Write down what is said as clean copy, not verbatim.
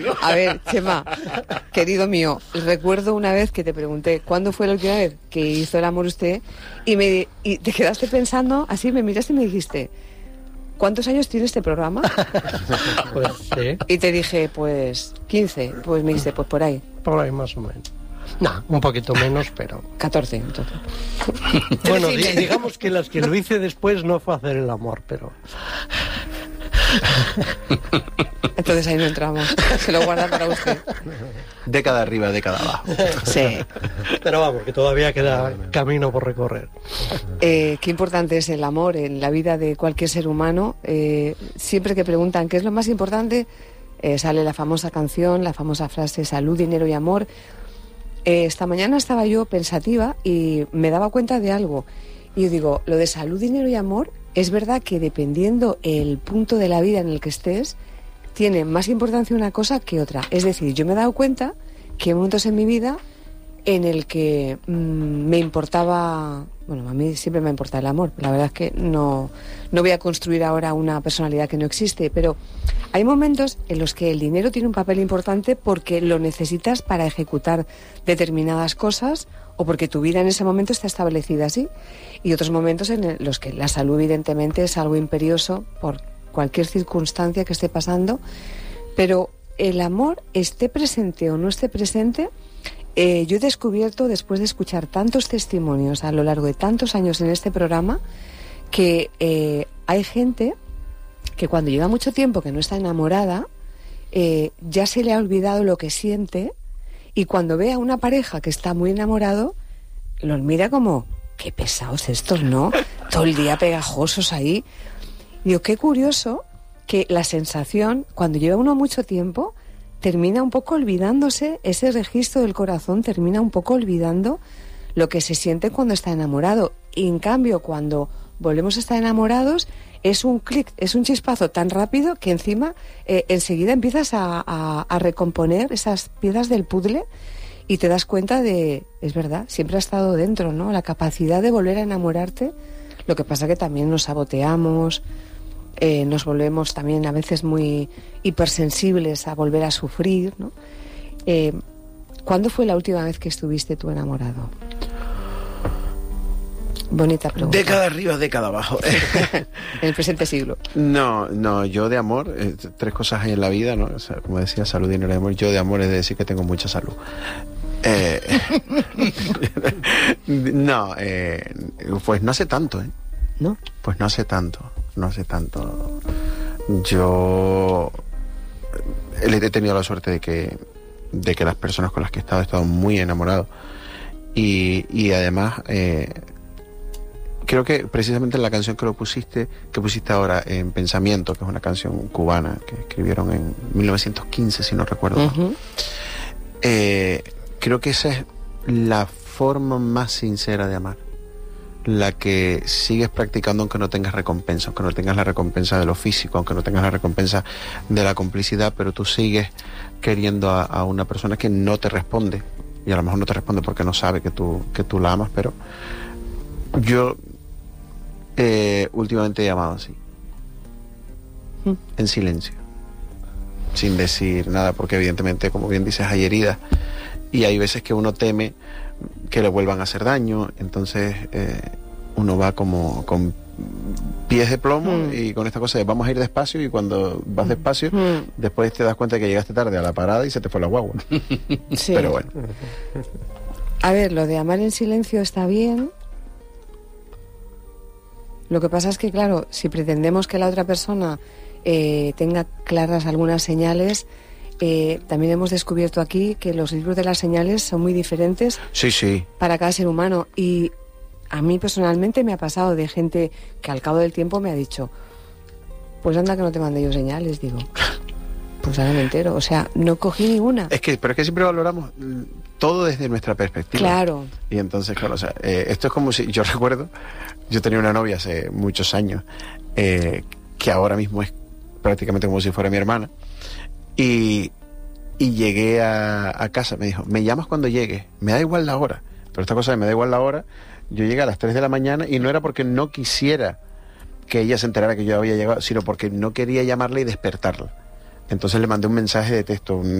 A ver, Chema, querido mío, recuerdo una vez que te pregunté ¿cuándo fue la última vez que hizo el amor usted? Y te quedaste pensando, así me miraste y me dijiste, ¿cuántos años tiene este programa? Pues sí. Y te dije, pues 15. Pues me dijiste, pues por ahí. Por ahí más o menos. No, un poquito menos, pero... 14, entonces. Bueno, digamos que las que lo hice después no fue hacer el amor, pero... Entonces ahí no entramos. Se lo guarda para usted. Década arriba, década abajo. Sí. Pero vamos, que todavía queda camino por recorrer. Qué importante es el amor en la vida de cualquier ser humano. Siempre que preguntan qué es lo más importante, sale la famosa canción, la famosa frase salud, dinero y amor. Esta mañana estaba yo pensativa y me daba cuenta de algo. Y yo digo, lo de salud, dinero y amor, es verdad que dependiendo el punto de la vida en el que estés, tiene más importancia una cosa que otra. Es decir, yo me he dado cuenta que hay momentos en mi vida en el que me importaba... Bueno, a mí siempre me ha importado el amor. La verdad es que no voy a construir ahora una personalidad que no existe, pero hay momentos en los que el dinero tiene un papel importante porque lo necesitas para ejecutar determinadas cosas o porque tu vida en ese momento está establecida así. Y otros momentos en los que la salud evidentemente es algo imperioso por cualquier circunstancia que esté pasando, pero el amor, esté presente o no esté presente, yo he descubierto, después de escuchar tantos testimonios a lo largo de tantos años en este programa, que hay gente que cuando lleva mucho tiempo que no está enamorada, ya se le ha olvidado lo que siente, y cuando ve a una pareja que está muy enamorado, los mira como, qué pesados estos, ¿no? Todo el día pegajosos ahí. Y digo, qué curioso que la sensación, cuando lleva uno mucho tiempo, termina un poco olvidándose, ese registro del corazón termina un poco olvidando lo que se siente cuando está enamorado. Y en cambio, cuando volvemos a estar enamorados, es un clic, es un chispazo tan rápido que encima enseguida empiezas a recomponer esas piezas del puzzle y te das cuenta de, es verdad, siempre ha estado dentro, ¿no? La capacidad de volver a enamorarte. Lo que pasa que también nos saboteamos, nos volvemos también a veces muy hipersensibles a volver a sufrir, ¿no? ¿Cuándo fue la última vez que estuviste tú enamorado? Bonita pregunta. Década arriba, década abajo. En el presente siglo. No, yo de amor, tres cosas hay en la vida, ¿no? O sea, como decía, salud, dinero y amor. Yo de amor es de decir que tengo mucha salud. No, pues no hace tanto, ¿eh? ¿No? Pues no hace tanto. Yo he tenido la suerte de que las personas con las que he estado muy enamorado. Y además, creo que precisamente en la canción que pusiste ahora, en Pensamiento, que es una canción cubana que escribieron en 1915, si no recuerdo. Uh-huh. Creo que esa es la forma más sincera de amar, la que sigues practicando aunque no tengas recompensa, aunque no tengas la recompensa de lo físico, aunque no tengas la recompensa de la complicidad, pero tú sigues queriendo a una persona que no te responde, y a lo mejor no te responde porque no sabe que tú la amas, pero yo últimamente he amado así, en silencio, sin decir nada, porque evidentemente, como bien dices, hay heridas y hay veces que uno teme que le vuelvan a hacer daño, entonces uno va como con pies de plomo y con esta cosa de vamos a ir despacio, y cuando vas despacio después te das cuenta de que llegaste tarde a la parada y se te fue la guagua. Sí. Pero bueno. A ver, lo de amar en silencio está bien. Lo que pasa es que, claro, si pretendemos que la otra persona tenga claras algunas señales, también hemos descubierto aquí que los libros de las señales son muy diferentes para cada ser humano. Y a mí personalmente me ha pasado de gente que al cabo del tiempo me ha dicho, pues anda que no te mandé yo señales, digo. Pues ahora me entero, o sea, no cogí ninguna. Pero es que siempre valoramos todo desde nuestra perspectiva. Claro. Y entonces, claro, o sea, esto es como si, yo recuerdo, yo tenía una novia hace muchos años, que ahora mismo es prácticamente como si fuera mi hermana, y llegué a casa, me dijo, me llamas cuando llegues, me da igual la hora, pero esta cosa de me da igual la hora, yo llegué a las 3 de la mañana y no era porque no quisiera que ella se enterara que yo había llegado, sino porque no quería llamarla y despertarla. Entonces le mandé un mensaje de texto,